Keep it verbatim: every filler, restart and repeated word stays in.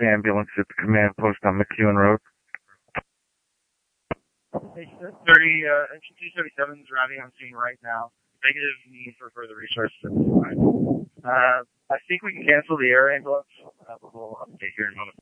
ambulance at the command post on McEwen Road. thirty, uh, engine two seventy-seven is arriving on scene right now. Negative need for further resources at this time. Uh, I think we can cancel the air ambulance. Uh, we'll update here in a moment.